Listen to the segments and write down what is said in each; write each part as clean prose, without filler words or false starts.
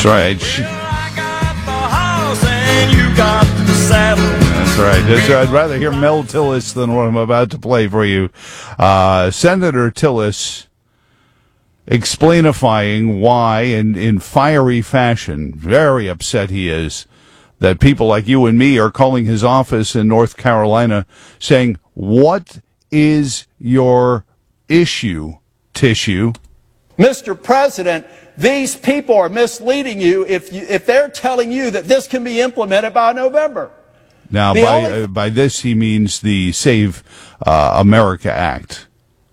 That's right. That's right. I'd rather hear Mel Tillis than what I'm about to play for you. Senator Tillis explainifying why, in fiery fashion, very upset he is, that people like you and me are calling his office in North Carolina saying, what is your issue, Tissue? Mr. President, these people are misleading you if they're telling you that this can be implemented by November. Now, by this, he means the Save America Act.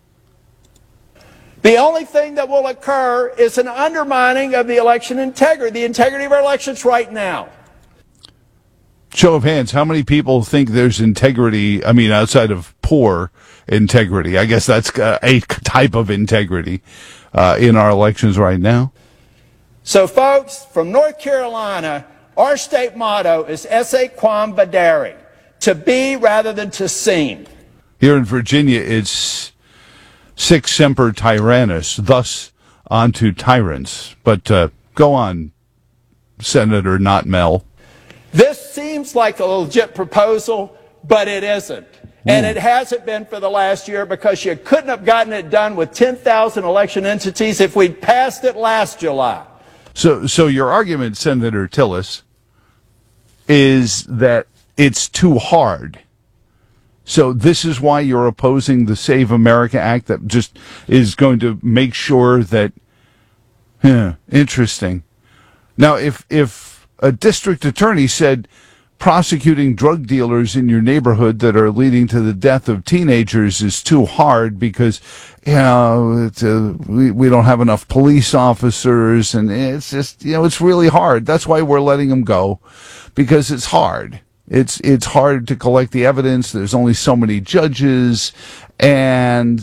The only thing that will occur is an undermining of the election integrity, the integrity of our elections right now. Show of hands, how many people think there's integrity, outside of poor integrity? I guess that's a type of integrity in our elections right now. So, folks, from North Carolina, our state motto is esse quam vadere, to be rather than to seem. Here in Virginia, it's sic semper tyrannis, thus unto tyrants. But go on, Senator Not Mel. This seems like a legit proposal, but it isn't. And it hasn't been for the last year because you couldn't have gotten it done with 10,000 election entities if we'd passed it last July. So your argument, Senator Tillis, is that it's too hard. So this is why you're opposing the Save America Act that just is going to make sure that, interesting. Now, if a district attorney said prosecuting drug dealers in your neighborhood that are leading to the death of teenagers is too hard because, we don't have enough police officers and it's just, it's really hard. That's why we're letting them go, because it's hard. It's hard to collect the evidence. There's only so many judges and,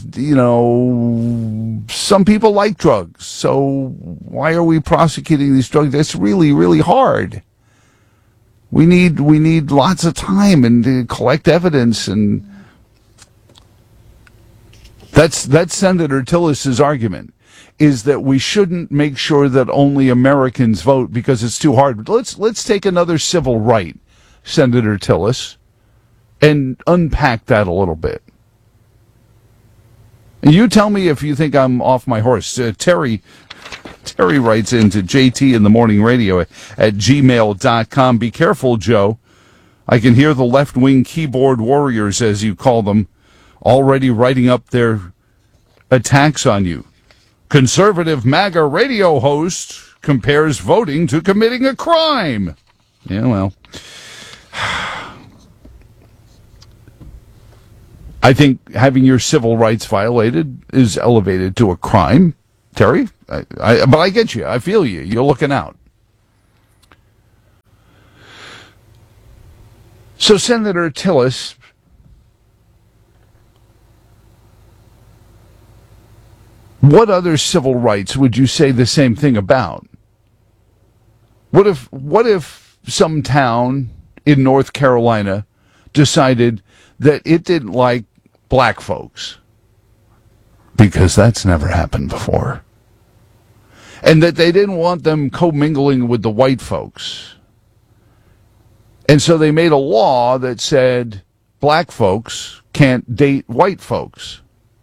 some people like drugs. So why are we prosecuting these drugs? It's really, really hard. We need lots of time and to collect evidence, and that's Senator Tillis's argument, is that we shouldn't make sure that only Americans vote because it's too hard. Let's take another civil right, Senator Tillis, and unpack that a little bit. And you tell me if you think I'm off my horse. Terry writes into JT in the Morning Radio at gmail.com. Be careful, Joe. I can hear the left-wing keyboard warriors, as you call them, already writing up their attacks on you. Conservative MAGA radio host compares voting to committing a crime. Yeah, well, I think having your civil rights violated is elevated to a crime, Terry. But I get you. I feel you. You're looking out. So, Senator Tillis, what other civil rights would you say the same thing about? What if some town in North Carolina decided that it didn't like black folks? Because that's never happened before. And that they didn't want them commingling with the white folks. And so they made a law that said black folks can't date white folks.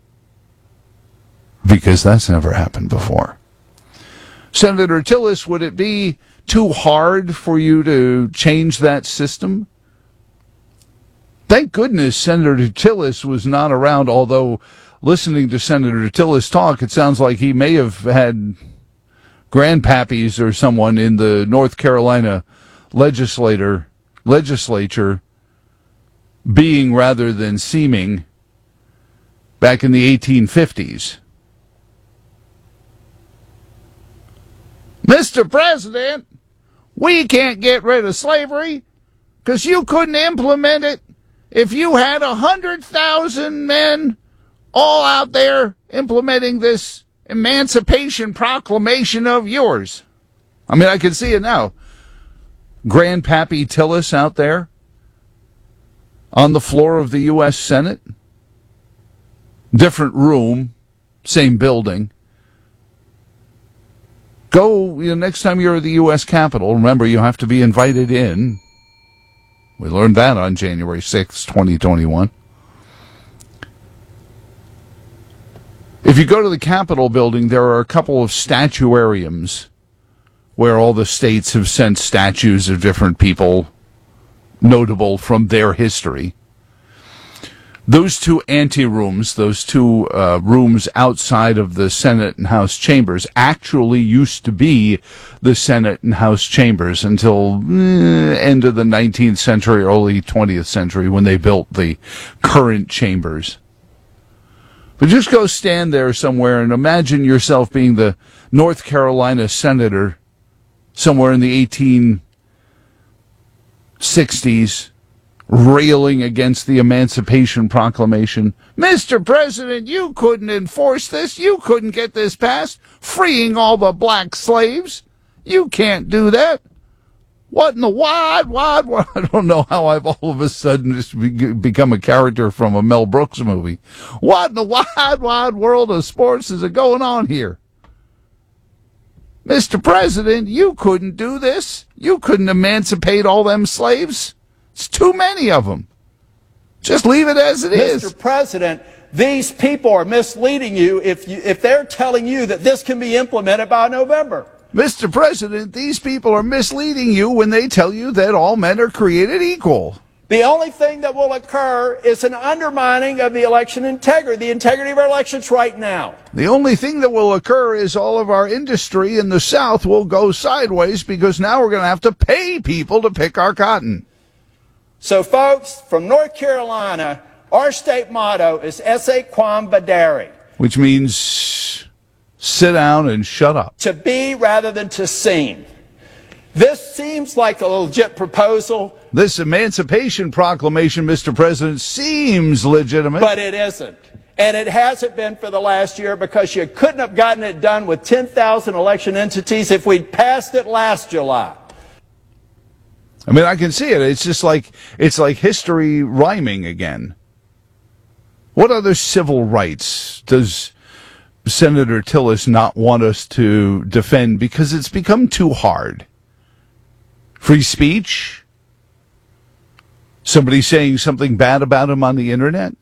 Because that's never happened before. Senator Tillis, would it be too hard for you to change that system? Thank goodness Senator Tillis was not around, although listening to Senator Tillis talk, it sounds like he may have had grandpappies or someone in the North Carolina legislature being rather than seeming back in the 1850s. Mr. President, we can't get rid of slavery because you couldn't implement it if you had 100,000 men all out there implementing this Emancipation Proclamation of yours. I mean, I can see it now. Grandpappy Tillis out there on the floor of the U.S. Senate. Different room, same building. Go, next time you're at the U.S. Capitol, remember you have to be invited in. We learned that on January 6th, 2021. If you go to the Capitol building, there are a couple of statuariums where all the states have sent statues of different people notable from their history. Those two anterooms, those two rooms outside of the Senate and House chambers, actually used to be the Senate and House chambers until end of the 19th century, early 20th century, when they built the current chambers. But just go stand there somewhere and imagine yourself being the North Carolina senator somewhere in the 1860s, railing against the Emancipation Proclamation. Mr. President, you couldn't enforce this. You couldn't get this passed. Freeing all the black slaves. You can't do that. What in the wide world? I don't know how I've all of a sudden just become a character from a Mel Brooks movie. What in the wide world of sports is going on here? Mr. President, you couldn't do this. You couldn't emancipate all them slaves. It's too many of them. Just leave it as it is. Mr. President, these people are misleading you if they're telling you that this can be implemented by November. Mr. President, these people are misleading you when they tell you that all men are created equal. The only thing that will occur is an undermining of the election integrity, the integrity of our elections right now. The only thing that will occur is all of our industry in the South will go sideways because now we're going to have to pay people to pick our cotton. So, folks, from North Carolina, our state motto is Esse quam vadere. Which means sit down and shut up. To be rather than to seem. This seems like a legit proposal. This Emancipation Proclamation, Mr. President, seems legitimate. But it isn't. And it hasn't been for the last year because you couldn't have gotten it done with 10,000 election entities if we'd passed it last July. I mean, I can see it. It's like history rhyming again. What other civil rights does Senator Tillis not want us to defend because it's become too hard? Free speech? Somebody saying something bad about him on the internet?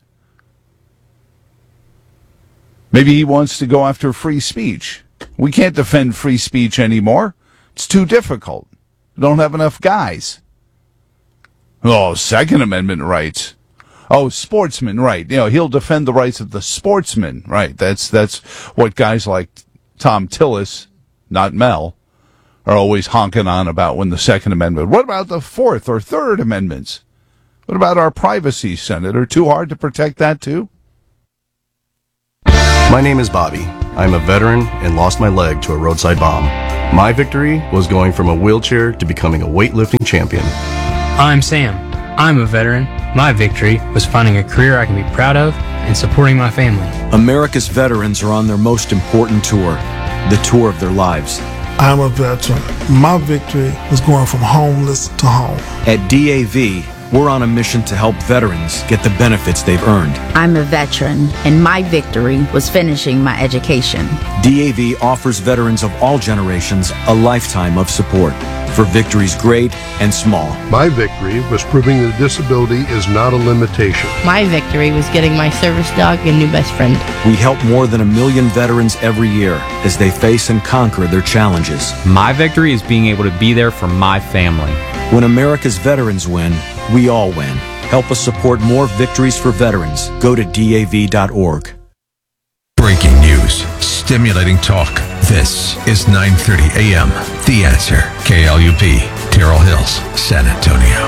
Maybe he wants to go after free speech. We can't defend free speech anymore. It's too difficult. We don't have enough guys. Oh, Second Amendment rights. Oh, sportsmen, right. He'll defend the rights of the sportsmen, right. That's what guys like Tom Tillis, not Mel, are always honking on about when the Second Amendment. What about the Fourth or Third Amendments? What about our privacy, Senator? Too hard to protect that, too? My name is Bobby. I'm a veteran and lost my leg to a roadside bomb. My victory was going from a wheelchair to becoming a weightlifting champion. I'm Sam. I'm a veteran. My victory was finding a career I can be proud of and supporting my family. America's veterans are on their most important tour, the tour of their lives. I'm a veteran. My victory was going from homeless to home. At DAV, we're on a mission to help veterans get the benefits they've earned. I'm a veteran, and my victory was finishing my education. DAV offers veterans of all generations a lifetime of support for victories great and small. My victory was proving that disability is not a limitation. My victory was getting my service dog a new best friend. We help more than 1 million veterans every year as they face and conquer their challenges. My victory is being able to be there for my family. When America's veterans win, we all win. Help us support more victories for veterans. Go to DAV.org. Breaking news, stimulating talk. This is 9:30 a.m. The Answer. KLUP, Terrell Hills, San Antonio.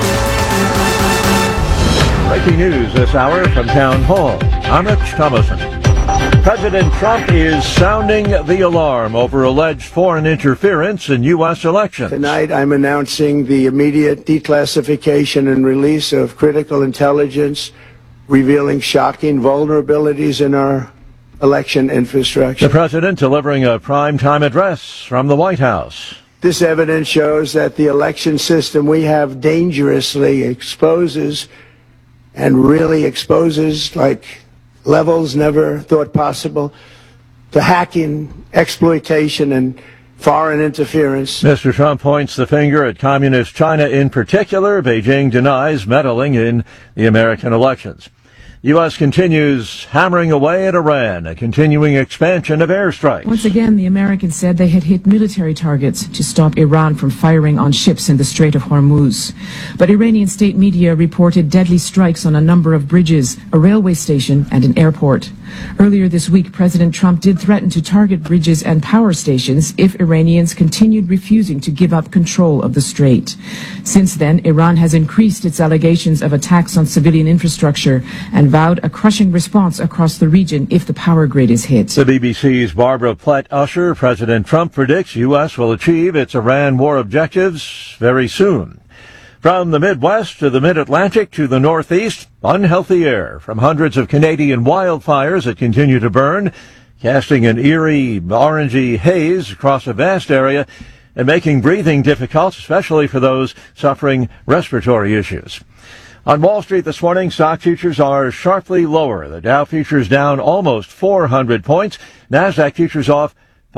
Breaking news this hour from Town Hall. I'm Rich Thomason. President Trump is sounding the alarm over alleged foreign interference in U.S. elections. Tonight, I'm announcing the immediate declassification and release of critical intelligence revealing shocking vulnerabilities in our election infrastructure. The president delivering a prime-time address from the White House. This evidence shows that the election system we have dangerously exposes and really exposes like levels never thought possible to hacking, exploitation, and foreign interference. Mr. Trump points the finger at communist China in particular. Beijing denies meddling in the American elections. U.S. continues hammering away at Iran, a continuing expansion of airstrikes. Once again, the Americans said they had hit military targets to stop Iran from firing on ships in the Strait of Hormuz. But Iranian state media reported deadly strikes on a number of bridges, a railway station, and an airport. Earlier this week, President Trump did threaten to target bridges and power stations if Iranians continued refusing to give up control of the strait. Since then, Iran has increased its allegations of attacks on civilian infrastructure and vowed a crushing response across the region if the power grid is hit. The BBC's Barbara Plett-Usher. President Trump predicts U.S. will achieve its Iran war objectives very soon. From the Midwest to the Mid-Atlantic to the Northeast, unhealthy air from hundreds of Canadian wildfires that continue to burn, casting an eerie, orangey haze across a vast area and making breathing difficult, especially for those suffering respiratory issues. On Wall Street this morning, stock futures are sharply lower. The Dow futures down almost 400 points. NASDAQ futures off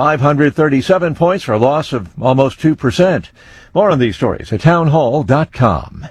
537 points for a loss of almost 2%. More on these stories at townhall.com.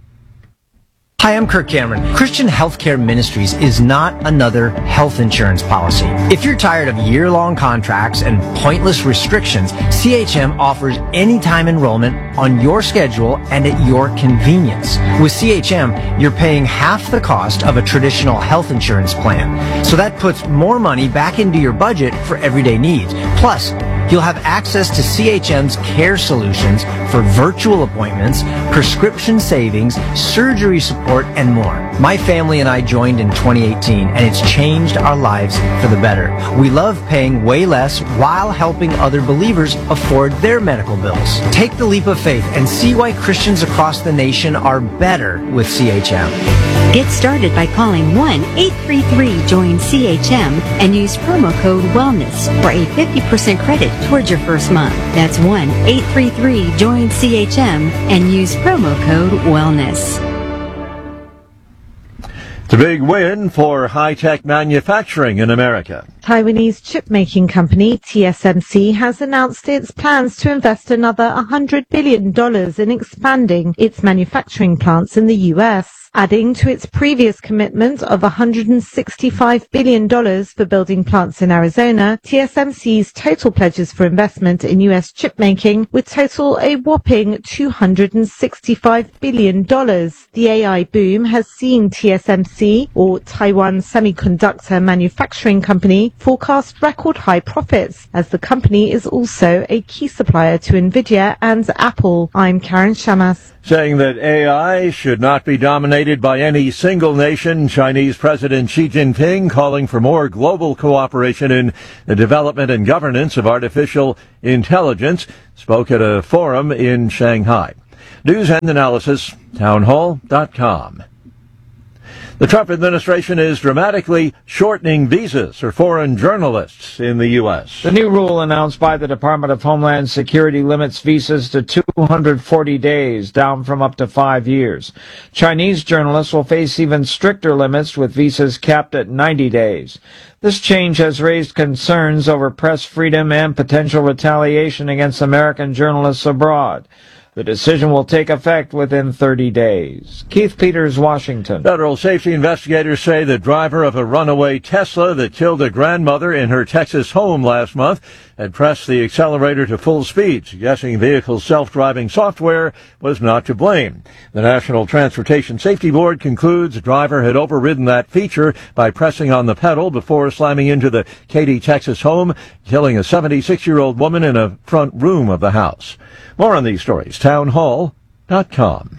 Hi, I'm Kirk Cameron. Christian Healthcare Ministries is not another health insurance policy. If you're tired of year-long contracts and pointless restrictions, CHM offers anytime enrollment on your schedule and at your convenience. With CHM, you're paying half the cost of a traditional health insurance plan. So that puts more money back into your budget for everyday needs. Plus, you'll have access to CHM's care solutions for virtual appointments, prescription savings, surgery support, and more. My family and I joined in 2018, and it's changed our lives for the better. We love paying way less while helping other believers afford their medical bills. Take the leap of faith and see why Christians across the nation are better with CHM. Get started by calling 1-833-JOIN-CHM and use promo code WELLNESS for a 50% credit towards your first month. That's 1-833-JOIN-CHM and use promo code WELLNESS. It's a big win for high-tech manufacturing in America. Taiwanese chip-making company TSMC has announced its plans to invest another $100 billion in expanding its manufacturing plants in the U.S., adding to its previous commitment of $165 billion for building plants in Arizona. TSMC's total pledges for investment in U.S. chip making would total a whopping $265 billion. The AI boom has seen TSMC, or Taiwan Semiconductor Manufacturing Company, forecast record high profits, as the company is also a key supplier to Nvidia and Apple. I'm Karen Shamas. Saying that AI should not be dominated by any single nation, Chinese President Xi Jinping calling for more global cooperation in the development and governance of artificial intelligence, spoke at a forum in Shanghai. News and analysis, townhall.com. The Trump administration is dramatically shortening visas for foreign journalists in the U.S. The new rule announced by the Department of Homeland Security limits visas to 240 days, down from up to 5 years. Chinese journalists will face even stricter limits, with visas capped at 90 days. This change has raised concerns over press freedom and potential retaliation against American journalists abroad. The decision will take effect within 30 days. Keith Peters, Washington. Federal safety investigators say the driver of a runaway Tesla that killed a grandmother in her Texas home last month had pressed the accelerator to full speed, suggesting the vehicle's self-driving software was not to blame. The National Transportation Safety Board concludes the driver had overridden that feature by pressing on the pedal before slamming into the Katy, Texas home, killing a 76-year-old woman in a front room of the house. More on these stories, townhall.com.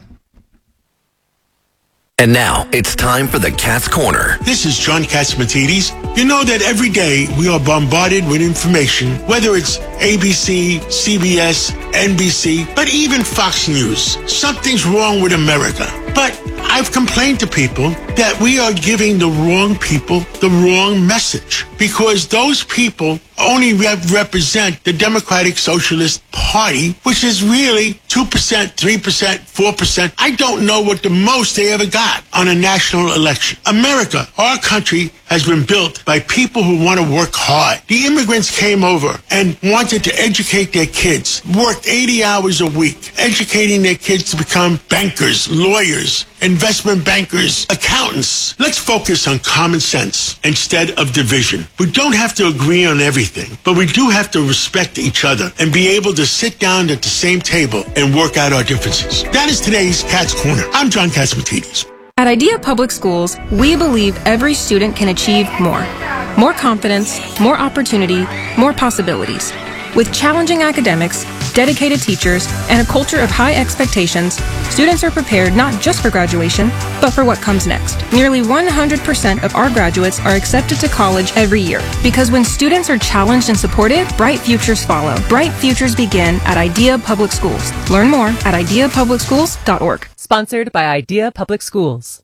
And now, it's time for the Cat's Corner. This is John Catsimatidis. You know that every day we are bombarded with information, whether it's ABC, CBS, NBC, but even Fox News. Something's wrong with America. But I've complained to people that we are giving the wrong people the wrong message, because those people only represent the Democratic Socialist Party, which is really 2%, 3%, 4%. I don't know what the most they ever got on a national election. America, our country, has been built by people who want to work hard. The immigrants came over and wanted to educate their kids, worked 80 hours a week, educating their kids to become bankers, lawyers, investment bankers, accountants. Let's focus on common sense instead of division. We don't have to agree on everything, but we do have to respect each other and be able to sit down at the same table and work out our differences. That is today's Cat's Corner. I'm John Catsimatidis. At Idea Public Schools, we believe every student can achieve more. More confidence, more opportunity, more possibilities. With challenging academics, dedicated teachers, and a culture of high expectations, students are prepared not just for graduation, but for what comes next. Nearly 100% of our graduates are accepted to college every year. Because when students are challenged and supported, bright futures follow. Bright futures begin at Idea Public Schools. Learn more at ideapublicschools.org. Sponsored by Idea Public Schools.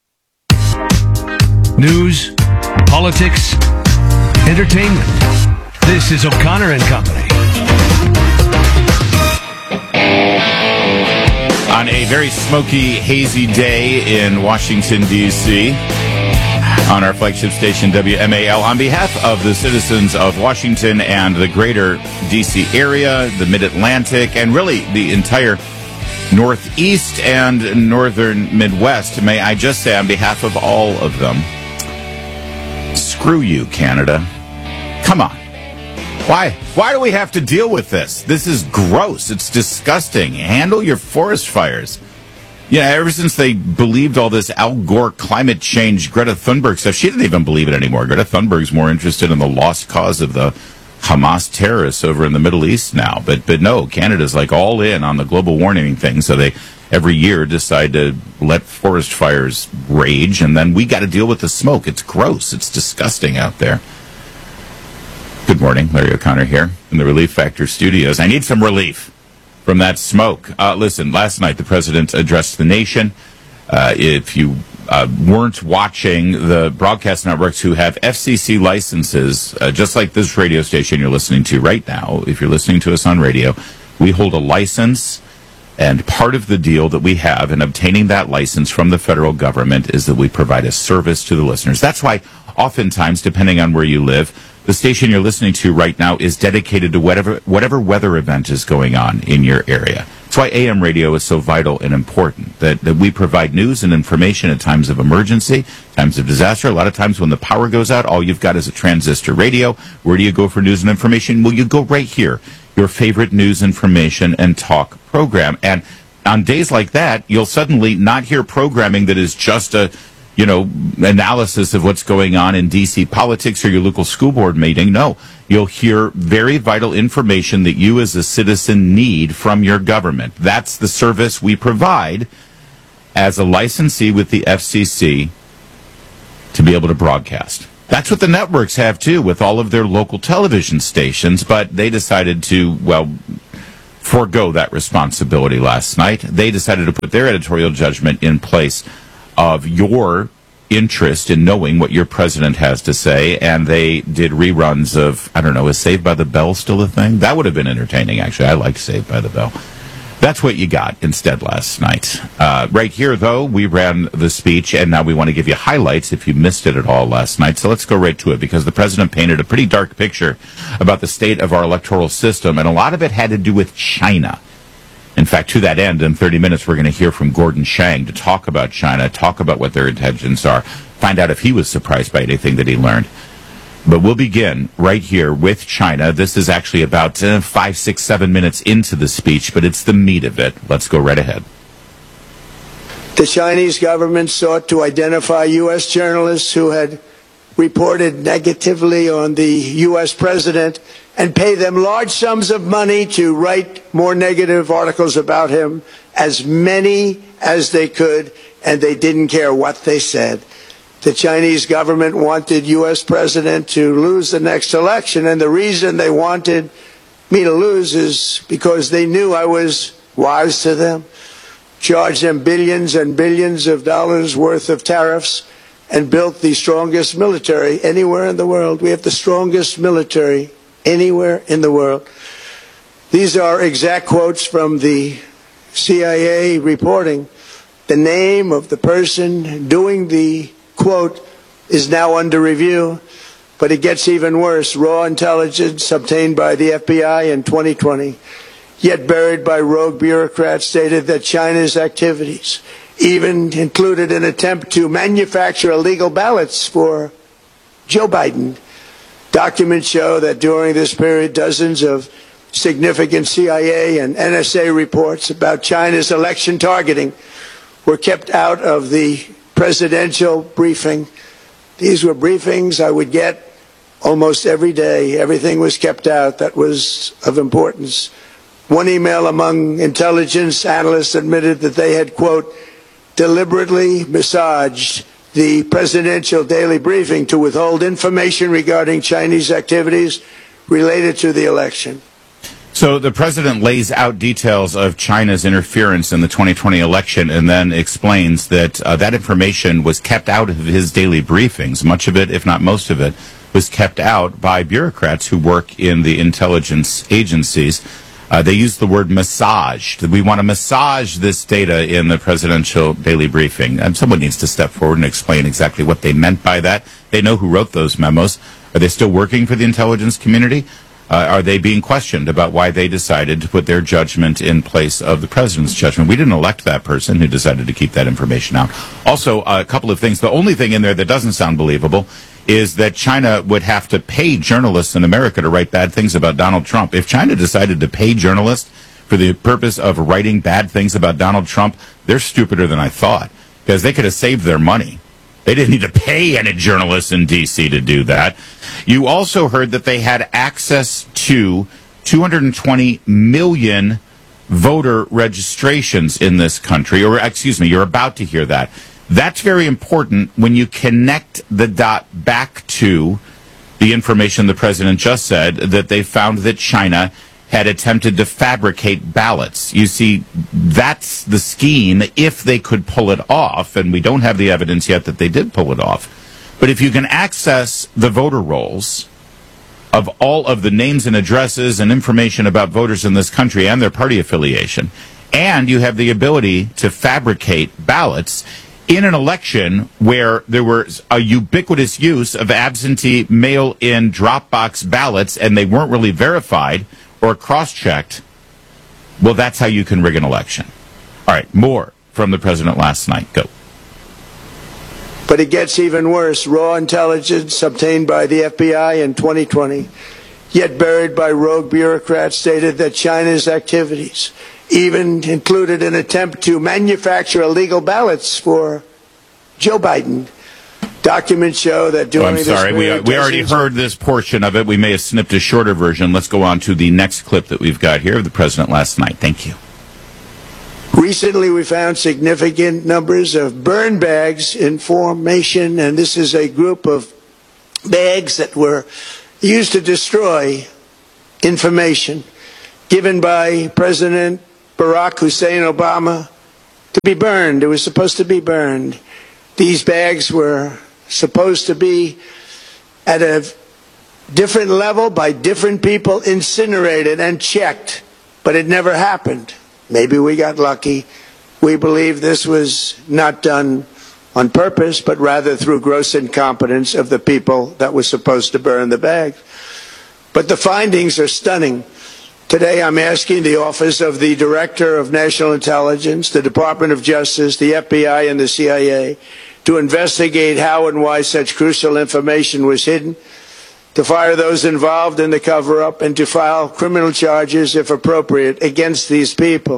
News, politics, entertainment. This is O'Connor and Company. On a very smoky, hazy day in Washington, D.C., on our flagship station, WMAL, on behalf of the citizens of Washington and the greater D.C. area, the Mid-Atlantic, and really the entire Northeast and Northern Midwest, may I just say on behalf of all of them, screw you, Canada. Come on. Why do we have to deal with this? This is gross. It's disgusting. Handle your forest fires. Yeah, ever since they believed all this Al Gore climate change, Greta Thunberg stuff, she didn't even believe it anymore. Greta Thunberg's more interested in the lost cause of the Hamas terrorists over in the Middle East now. But no, Canada's like all in on the global warming thing. So they every year decide to let forest fires rage, and then we got to deal with the smoke. It's gross. It's disgusting out there. Good morning, Larry O'Connor here in the Relief Factor studios. I need some relief from that smoke. Listen, last night the president addressed the nation. If you weren't watching, the broadcast networks who have FCC licenses, just like this radio station you're listening to right now, if you're listening to us on radio, we hold a license, and part of the deal that we have in obtaining that license from the federal government is that we provide a service to the listeners. That's why oftentimes, depending on where you live, the station you're listening to right now is dedicated to whatever weather event is going on in your area. That's why AM radio is so vital and important, that we provide news and information at times of emergency, times of disaster. A lot of times when the power goes out, all you've got is a transistor radio. Where do you go for news and information? Well, you go right here, your favorite news, information, and talk program. And on days like that, you'll suddenly not hear programming that is just a analysis of what's going on in D.C. politics or your local school board meeting. No, you'll hear very vital information that you as a citizen need from your government. That's the service we provide as a licensee with the FCC to be able to broadcast. That's what the networks have, too, with all of their local television stations, but they decided to, forego that responsibility last night. They decided to put their editorial judgment in place of your interest in knowing what your president has to say, and they did reruns of, I don't know, is Saved by the Bell still a thing? That would have been entertaining, actually. I like Saved by the Bell. That's what you got instead last night. Right here, though, we ran the speech, and now we want to give you highlights if you missed it at all last night. So let's go right to it, because the president painted a pretty dark picture about the state of our electoral system, and a lot of it had to do with China. In fact, to that end, in 30 minutes, we're going to hear from Gordon Chang to talk about China, talk about what their intentions are, find out if he was surprised by anything that he learned. But we'll begin right here with China. This is actually about 5, 6, 7 minutes into the speech, but it's the meat of it. Let's go right ahead. The Chinese government sought to identify U.S. journalists who had reported negatively on the U.S. president and pay them large sums of money to write more negative articles about him, as many as they could, and they didn't care what they said. The Chinese government wanted U.S. president to lose the next election, and the reason they wanted me to lose is because they knew I was wise to them, charged them billions and billions of dollars worth of tariffs, and built the strongest military anywhere in the world. We have the strongest military anywhere in the world. These are exact quotes from the CIA reporting. The name of the person doing the quote is now under review, but it gets even worse. Raw intelligence obtained by the FBI in 2020, yet buried by rogue bureaucrats, stated that China's activities even included an attempt to manufacture illegal ballots for Joe Biden. Documents show that during this period, dozens of significant CIA and NSA reports about China's election targeting were kept out of the presidential briefing. These were briefings I would get almost every day. Everything was kept out that was of importance. One email among intelligence analysts admitted that they had, quote, deliberately massaged the presidential daily briefing to withhold information regarding Chinese activities related to the election. So the president lays out details of China's interference in the 2020 election and then explains that that information was kept out of his daily briefings. Much of it, if not most of it, was kept out by bureaucrats who work in the intelligence agencies. They use the word massaged. We want to massage this data in the presidential daily briefing. And someone needs to step forward and explain exactly what they meant by that. They know who wrote those memos. Are they still working for the intelligence community? Are they being questioned about why they decided to put their judgment in place of the president's judgment? We didn't elect that person who decided to keep that information out. Also, a couple of things. The only thing in there that doesn't sound believable is that China would have to pay journalists in America to write bad things about Donald Trump. If China decided to pay journalists for the purpose of writing bad things about Donald Trump, they're stupider than I thought, because they could have saved their money. They didn't need to pay any journalists in D.C. to do that. You also heard that they had access to 220 million voter registrations in this country, or excuse me, you're about to hear that. That's very important when you connect the dot back to the information the president just said, that they found that China had attempted to fabricate ballots. You see, that's the scheme if they could pull it off, and we don't have the evidence yet that they did pull it off. But if you can access the voter rolls of all of the names and addresses and information about voters in this country and their party affiliation, and you have the ability to fabricate ballots in an election where there was a ubiquitous use of absentee mail-in drop-box ballots and they weren't really verified or cross-checked, well, that's how you can rig an election. All right, more from the president last night. Go. But it gets even worse. Raw intelligence obtained by the FBI in 2020, yet buried by rogue bureaucrats, stated that China's activities even included an attempt to manufacture illegal ballots for Joe Biden. Documents show that during I'm sorry, we already heard this portion of it. We may have snipped a shorter version. Let's go on to the next clip that we've got here of the president last night. Thank you. Recently, we found significant numbers of burn bags in formation, and this is a group of bags that were used to destroy information given by President Barack Hussein Obama to be burned. It was supposed to be burned. These bags were supposed to be at a different level by different people, incinerated and checked, but it never happened. Maybe we got lucky. We believe this was not done on purpose, but rather through gross incompetence of the people that were supposed to burn the bags. But the findings are stunning. Today, I'm asking the Office of the Director of National Intelligence, the Department of Justice, the FBI, and the CIA to investigate how and why such crucial information was hidden, to fire those involved in the cover-up, and to file criminal charges, if appropriate, against these people.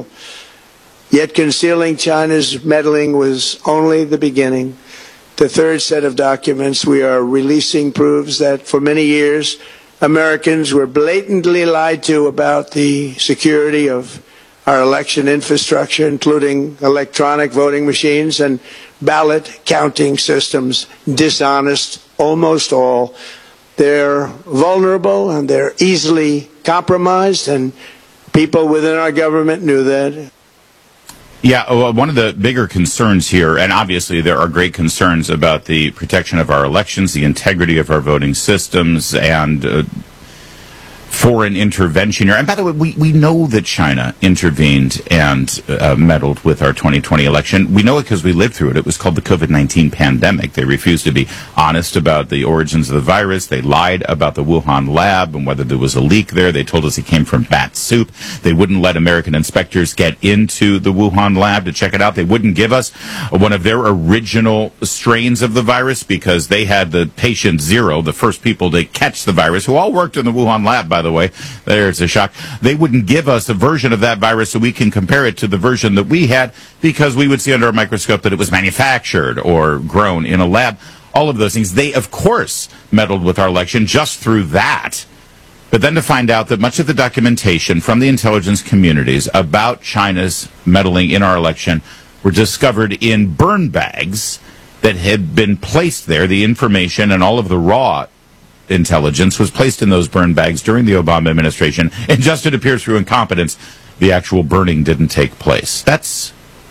Yet concealing China's meddling was only the beginning. The third set of documents we are releasing proves that for many years, Americans were blatantly lied to about the security of our election infrastructure, including electronic voting machines and ballot counting systems. Dishonest, almost all. They're vulnerable and they're easily compromised, and people within our government knew that. Yeah, well, one of the bigger concerns here, and obviously there are great concerns about the protection of our elections, the integrity of our voting systems, and foreign intervention here. And by the way, we know that China intervened and meddled with our 2020 election. We know it because we lived through it. It was called the COVID-19 pandemic. They refused to be honest about the origins of the virus. They lied about the Wuhan lab and whether there was a leak there. They told us it came from bat soup. They wouldn't let American inspectors get into the Wuhan lab to check it out. They wouldn't give us one of their original strains of the virus because they had the patient zero, the first people to catch the virus, who all worked in the Wuhan lab, by the way. There's a shock. They wouldn't give us a version of that virus so we can compare it to the version that we had because we would see under a microscope that it was manufactured or grown in a lab. All of those things. They, of course, meddled with our election just through that. But then to find out that much of the documentation from the intelligence communities about China's meddling in our election were discovered in burn bags that had been placed there, the information and all of the raw intelligence was placed in those burn bags during the Obama administration, and just it appears through incompetence, the actual burning didn't take place. That's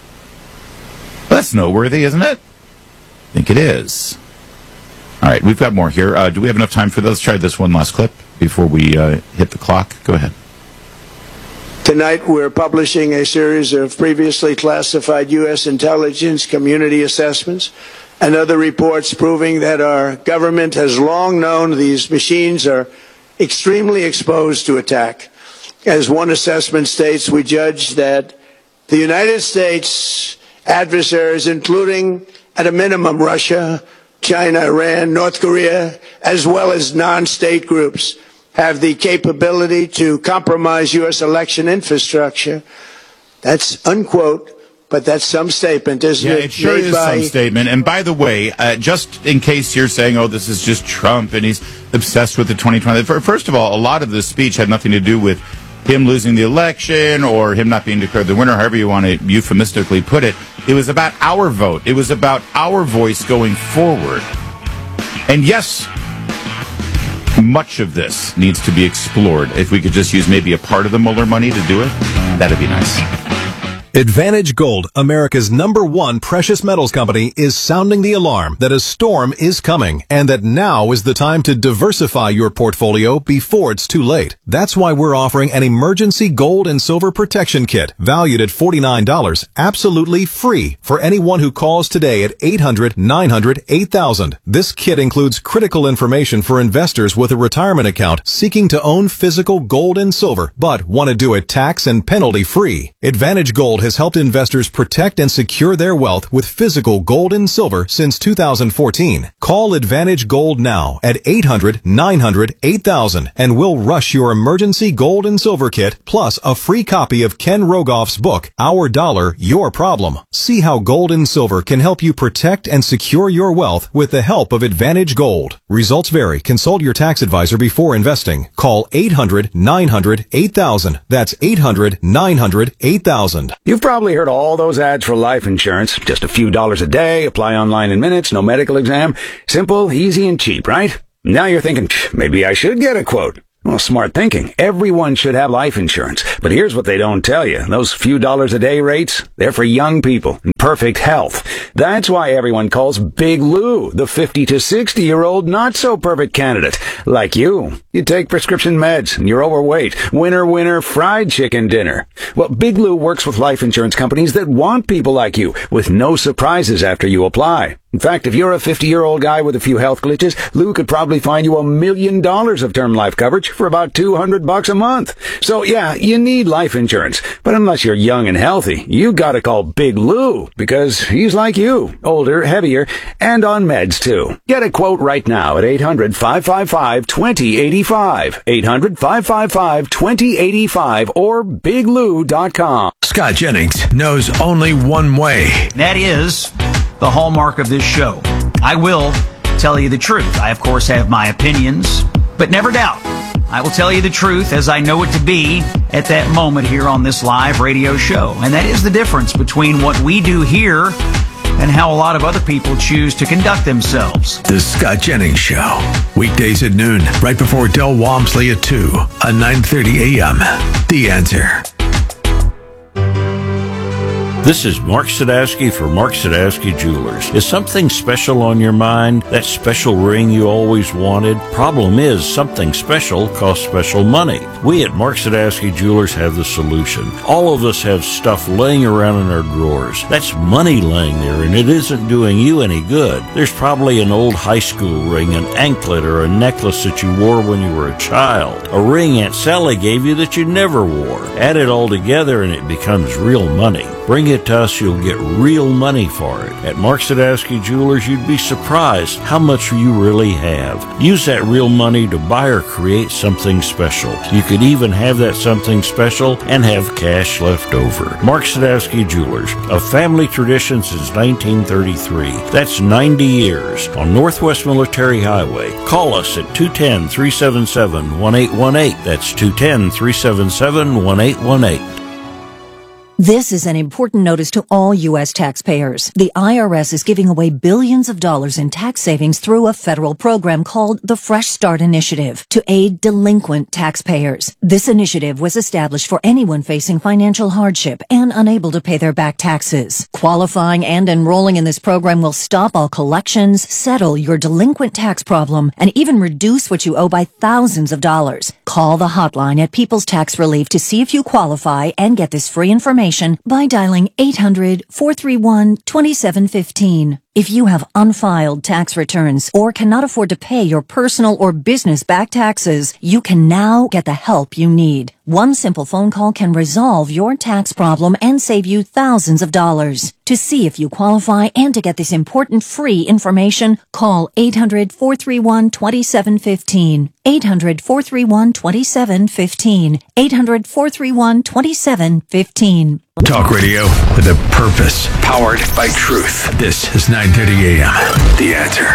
noteworthy, isn't it? I think it is. All right, we've got more here. Do we have enough time for those? Let's try this one last clip before we hit the clock. Go ahead. Tonight, we're publishing a series of previously classified U.S. intelligence community assessments and other reports proving that our government has long known these machines are extremely exposed to attack. As one assessment states, we judge that the United States adversaries, including at a minimum Russia, China, Iran, North Korea, as well as non-state groups, have the capability to compromise U.S. election infrastructure. That's unquote. But that's some statement, isn't it? Yeah, it sure is some statement. And by the way, just in case you're saying, oh, this is just Trump and he's obsessed with the 2020. First of all, a lot of this speech had nothing to do with him losing the election or him not being declared the winner, however you want to euphemistically put it. It was about our vote. It was about our voice going forward. And yes, much of this needs to be explored. If we could just use maybe a part of the Mueller money to do it, that'd be nice. Advantage Gold, America's #1 precious metals company, is sounding the alarm that a storm is coming and that now is the time to diversify your portfolio before it's too late. That's why we're offering an emergency gold and silver protection kit valued at $49, absolutely free for anyone who calls today at 800-900-8000. This kit includes critical information for investors with a retirement account seeking to own physical gold and silver but want to do it tax and penalty free. Advantage Gold has helped investors protect and secure their wealth with physical gold and silver since 2014. Call Advantage Gold now at 800-900-8000 and we'll rush your emergency gold and silver kit plus a free copy of Ken Rogoff's book, Our Dollar, Your Problem. See how gold and silver can help you protect and secure your wealth with the help of Advantage Gold. Results vary. Consult your tax advisor before investing. Call 800-900-8000. That's 800-900-8000. You've probably heard all those ads for life insurance. Just a few dollars a day, apply online in minutes, no medical exam. Simple, easy, and cheap, right? Now you're thinking, maybe I should get a quote. Well, smart thinking. Everyone should have life insurance. But here's what they don't tell you. Those few dollars a day rates, they're for young people in perfect health. That's why everyone calls Big Lou the 50 to 60-year-old not-so-perfect candidate. Like you. You take prescription meds and you're overweight. Winner, fried chicken dinner. Well, Big Lou works with life insurance companies that want people like you with no surprises after you apply. In fact, if you're a 50-year-old guy with a few health glitches, Lou could probably find you $1 million of term life coverage for about $200 a month. So yeah, you need life insurance. But unless you're young and healthy, you gotta call Big Lou because he's like you, older, heavier, and on meds too. Get a quote right now at 800-555-2085. 800-555-2085 or biglou.com. Scott Jennings knows only one way. That is the hallmark of this show. I will tell you the truth. I, of course, have my opinions, but never doubt. I will tell you the truth as I know it to be at that moment here on this live radio show. And that is the difference between what we do here and how a lot of other people choose to conduct themselves. The Scott Jennings Show. Weekdays at noon, right before Del Walmsley at 2 on 9:30 a.m. The Answer. This is Mark Sadowski for Mark Sadowski Jewelers. Is something special on your mind? That special ring you always wanted? Problem is, something special costs special money. We at Mark Sadowski Jewelers have the solution. All of us have stuff laying around in our drawers. That's money laying there, and it isn't doing you any good. There's probably an old high school ring, an anklet, or a necklace that you wore when you were a child. A ring Aunt Sally gave you that you never wore. Add it all together and it becomes real money. Bring it to us, you'll get real money for it. At Mark Sadowski Jewelers, you'd be surprised how much you really have. Use that real money to buy or create something special. You could even have that something special and have cash left over. Mark Sadowski Jewelers, a family tradition since 1933. That's 90 years on Northwest Military Highway. Call us at 210-377-1818. That's 210-377-1818. This is an important notice to all U.S. taxpayers. The IRS is giving away billions of dollars in tax savings through a federal program called the Fresh Start Initiative to aid delinquent taxpayers. This initiative was established for anyone facing financial hardship and unable to pay their back taxes. Qualifying and enrolling in this program will stop all collections, settle your delinquent tax problem, and even reduce what you owe by thousands of dollars. Call the hotline at People's Tax Relief to see if you qualify and get this free information by dialing 800-431-2715. If you have unfiled tax returns or cannot afford to pay your personal or business back taxes, you can now get the help you need. One simple phone call can resolve your tax problem and save you thousands of dollars. To see if you qualify and to get this important free information, call 800-431-2715. 800-431-2715. 800-431-2715. Talk radio with a purpose, powered by truth. This is 9:30 a.m. The Answer.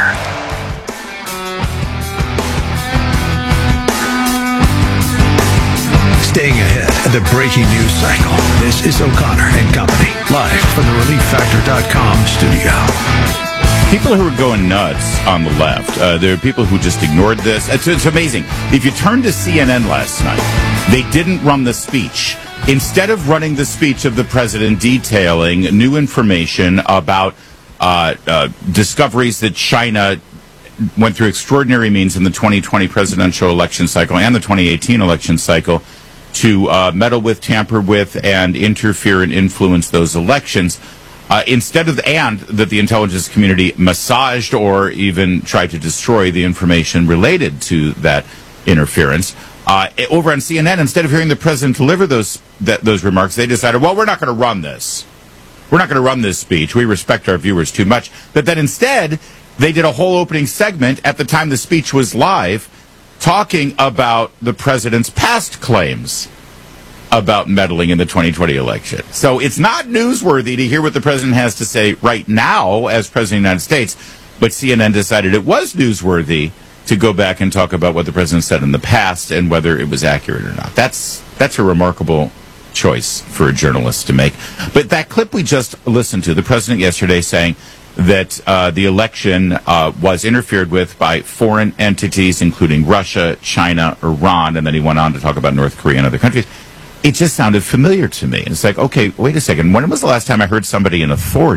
Staying ahead of the breaking news cycle. This is O'Connor and Company, live from the ReliefFactor.com studio. People who are going nuts on the left, there are people who just ignored this. It's amazing. If you turned to CNN last night, they didn't run the speech. Instead of running the speech of the president detailing new information about discoveries that China went through extraordinary means in the 2020 presidential election cycle and the 2018 election cycle to meddle with, tamper with, and interfere and influence those elections, instead of, and that the intelligence community massaged or even tried to destroy the information related to that interference, over on CNN, instead of hearing the president deliver those remarks, they decided, well, we're not going to run this. We're not going to run this speech. We respect our viewers too much. But then instead, they did a whole opening segment at the time the speech was live, talking about the president's past claims about meddling in the 2020 election. So it's not newsworthy to hear what the president has to say right now as president of the United States, but CNN decided it was newsworthy to go back and talk about what the president said in the past and whether it was accurate or not. That's a remarkable choice for a journalist to make. But that clip we just listened to, the president yesterday saying that the election was interfered with by foreign entities, including Russia, China, Iran, and then he went on to talk about North Korea and other countries. It just sounded familiar to me. It's like, okay, wait a second. When was the last time I heard somebody in authority